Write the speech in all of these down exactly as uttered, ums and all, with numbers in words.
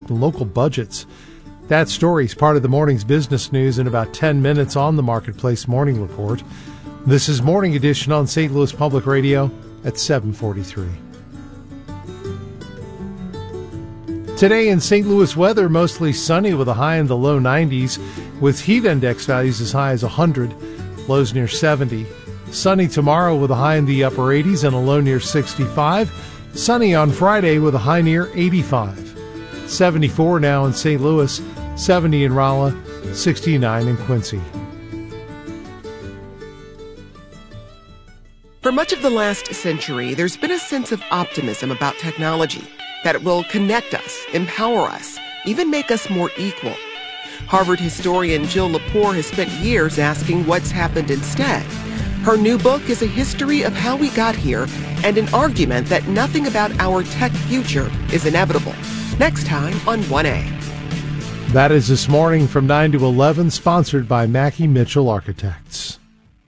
and local budgets. That story is part of the morning's business news in about ten minutes on the Marketplace Morning Report. This is Morning Edition on Saint Louis Public Radio at seven forty-three. Today in Saint Louis weather, mostly sunny with a high in the low nineties, with heat index values as high as one hundred, lows near seventy. Sunny tomorrow with a high in the upper eighties and a low near sixty-five. Sunny on Friday with a high near eighty-five. seventy-four now in Saint Louis, seventy in Rolla, sixty-nine in Quincy. For much of the last century, there's been a sense of optimism about technology, that it will connect us, empower us, even make us more equal. Harvard historian Jill Lepore has spent years asking what's happened instead. Her new book is a history of how we got here and an argument that nothing about our tech future is inevitable. Next time on one A. That is This Morning from nine to eleven, sponsored by Mackey Mitchell Architects.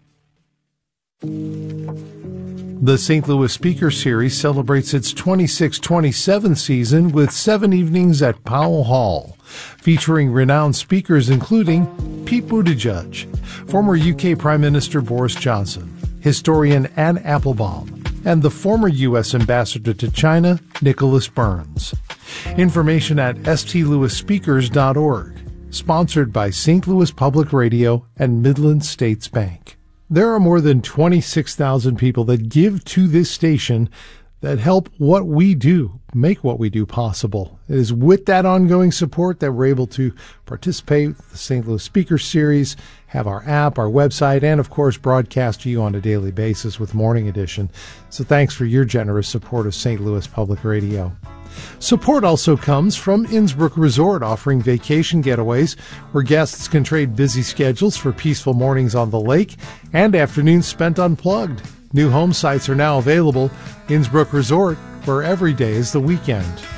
The Saint Louis Speaker Series celebrates its twenty-six twenty-seven season with seven evenings at Powell Hall, featuring renowned speakers including Pete Buttigieg, former U K Prime Minister Boris Johnson, historian Anne Applebaum, and the former U S Ambassador to China, Nicholas Burns. Information at s t louis speakers dot org, sponsored by Saint Louis Public Radio and Midland States Bank. There are more than twenty-six thousand people that give to this station that help what we do, make what we do possible. It is with that ongoing support that we're able to participate with the Saint Louis Speaker Series, have our app, our website, and of course broadcast to you on a daily basis with Morning Edition. So thanks for your generous support of Saint Louis Public Radio. Support also comes from Innsbrook Resort, offering vacation getaways where guests can trade busy schedules for peaceful mornings on the lake and afternoons spent unplugged. New home sites are now available. Innsbrook Resort, where every day is the weekend.